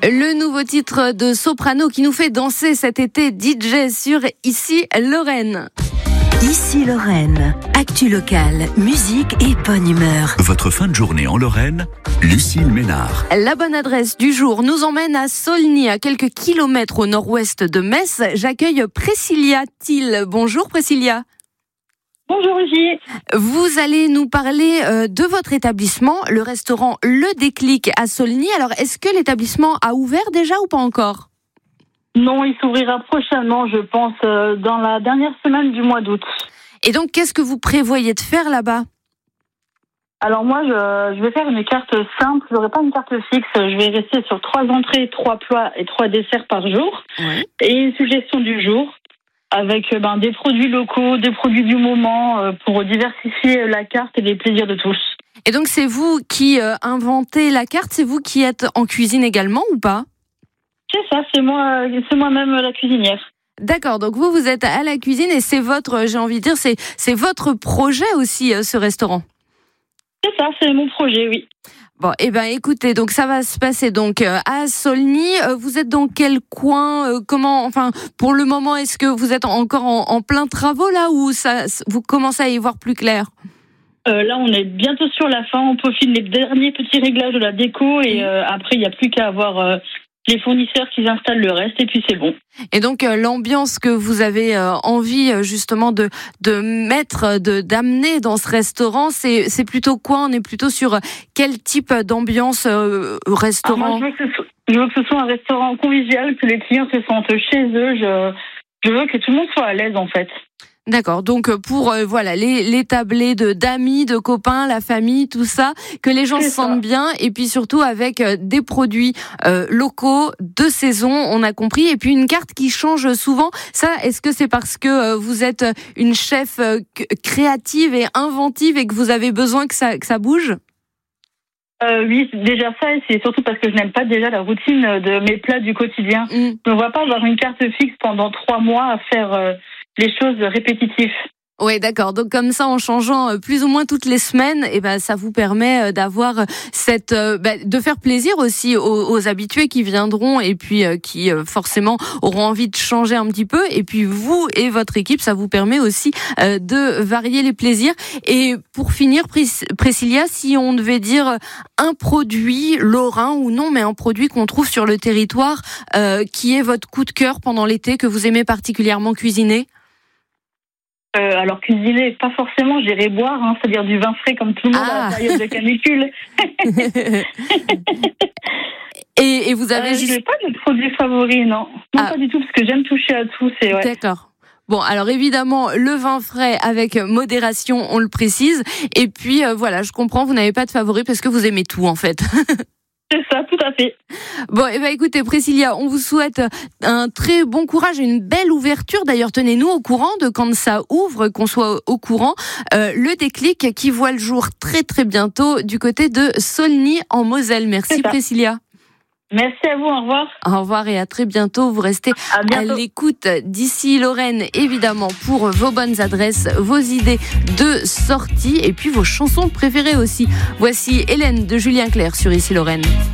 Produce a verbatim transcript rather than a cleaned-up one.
Le nouveau titre de Soprano qui nous fait danser cet été, D J sur Ici Lorraine. Ici Lorraine, actu locale, musique et bonne humeur. Votre fin de journée en Lorraine, Lucille Ménard. La bonne adresse du jour nous emmène à Saulny, à quelques kilomètres au nord-ouest de Metz. J'accueille Priscilla Thiel. Bonjour Priscilla. Bonjour J. Vous allez nous parler euh, de votre établissement, le restaurant Le Déclic à Saulny. Alors, est-ce que l'établissement a ouvert déjà ou pas encore ? Non, il s'ouvrira prochainement, je pense, euh, dans la dernière semaine du mois d'août. Et donc, qu'est-ce que vous prévoyez de faire là-bas ? Alors moi, je, je vais faire une carte simple, je n'aurai pas une carte fixe, je vais rester sur trois entrées, trois plats et trois desserts par jour. Ouais. Et une suggestion du jour, avec ben, des produits locaux, des produits du moment, euh, pour diversifier la carte et les plaisirs de tous. Et donc, c'est vous qui euh, inventez la carte, c'est vous qui êtes en cuisine également ou pas ? C'est ça, c'est moi, c'est moi-même la cuisinière. D'accord, donc vous, vous êtes à la cuisine et c'est votre, j'ai envie de dire, c'est, c'est votre projet aussi, euh, ce restaurant. C'est ça, c'est mon projet, oui. Bon, eh ben, écoutez, donc ça va se passer donc euh, à Saulny. Euh, vous êtes dans quel coin euh, Comment, enfin, pour le moment, est-ce que vous êtes encore en, en plein travaux là ou ça, vous commencez à y voir plus clair ? Euh, là, on est bientôt sur la fin. On peaufine les derniers petits réglages de la déco et euh, après, il n'y a plus qu'à avoir euh, les fournisseurs qui installent le reste et puis c'est bon. Et donc euh, l'ambiance que vous avez euh, envie euh, justement de de mettre, de d'amener dans ce restaurant, c'est c'est plutôt quoi ? On est plutôt sur quel type d'ambiance euh, restaurant ? Ah, moi, je veux que ce soit, je veux que ce soit un restaurant convivial, que les clients se sentent chez eux. Je je veux que tout le monde soit à l'aise en fait. D'accord, donc pour euh, voilà les les tablés de d'amis, de copains, la famille, tout ça, que les gens C'est se sentent ça. bien et puis surtout avec euh, des produits euh, locaux de saison, on a compris, et puis une carte qui change souvent. Ça, est-ce que c'est parce que euh, vous êtes une chef euh, créative et inventive et que vous avez besoin que ça que ça bouge ? Euh, oui, c'est déjà ça, et c'est surtout parce que je n'aime pas déjà la routine de mes plats du quotidien. Mmh. Je ne vois pas avoir une carte fixe pendant trois mois à faire euh, les choses répétitives. Oui, d'accord. Donc comme ça, en changeant plus ou moins toutes les semaines, et ben ça vous permet d'avoir cette, bah, de faire plaisir aussi aux, aux habitués qui viendront et puis euh, qui euh, forcément auront envie de changer un petit peu. Et puis vous et votre équipe, ça vous permet aussi euh, de varier les plaisirs. Et pour finir, Pris- Priscilla, si on devait dire un produit lorrain ou non, mais un produit qu'on trouve sur le territoire, euh, qui est votre coup de cœur pendant l'été, que vous aimez particulièrement cuisiner ? Euh, alors cuisiner, pas forcément, j'irai boire, hein, c'est-à-dire du vin frais comme tout le monde Ah. à la période de canicule. et, et vous avez euh, juste... Je n'ai pas de produit favori, non. Non, Ah. pas du tout, parce que j'aime toucher à tout. C'est, ouais. D'accord. Bon, alors évidemment, le vin frais avec modération, on le précise. Et puis, euh, voilà, je comprends, vous n'avez pas de favori parce que vous aimez tout, en fait. C'est ça, tout à fait. Bon, et eh ben écoutez, Priscilla, on vous souhaite un très bon courage et une belle ouverture. D'ailleurs, tenez-nous au courant de quand ça ouvre, qu'on soit au courant. Euh, le Déclic qui voit le jour très très bientôt du côté de Saulny en Moselle. Merci Priscilla. Merci à vous, au revoir. Au revoir et à très bientôt. Vous restez À à bientôt. l'écoute d'Ici Lorraine, évidemment, pour vos bonnes adresses, vos idées de sortie et puis vos chansons préférées aussi. Voici Hélène de Julien Clerc sur Ici Lorraine.